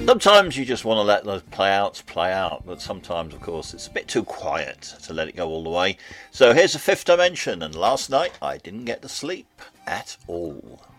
Sometimes you just want to let those playouts play out, but sometimes, of course, it's a bit too quiet to let it go all the way. So here's the Fifth Dimension, and last night I didn't get to sleep at all.